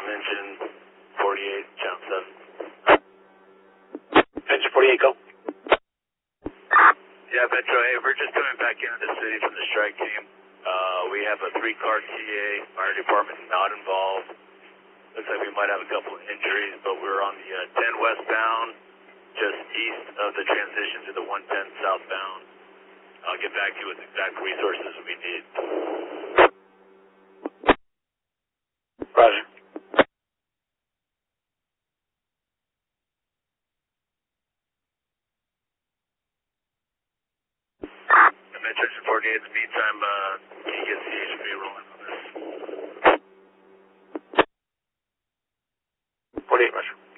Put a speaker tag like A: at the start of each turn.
A: engine 48, channel 7.
B: Engine 48, go.
A: Yeah, Metro, hey, we're just coming back into the city from the strike team. We have a 3-car TA, fire department's not involved. Looks like we might have a couple of injuries, but we're on the 10 westbound, just east of the transition to the 110 southbound. I'll get back to you with exact resources we need.
B: Roger.
A: Metro 48, in the meantime, can you get CHP rolling on this?
B: 48, Roger.